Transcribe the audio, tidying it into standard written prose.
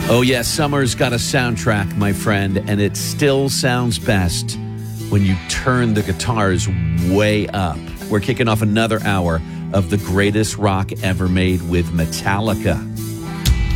Oh, yes, summer's got a soundtrack, my friend, and it still sounds best when you turn the guitars way up. We're kicking off another hour of the greatest rock ever made with Metallica.